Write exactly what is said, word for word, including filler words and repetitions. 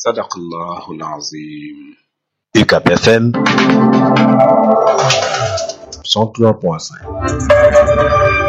Sadaqallahul azim. U C A P F M cent trois point cinq.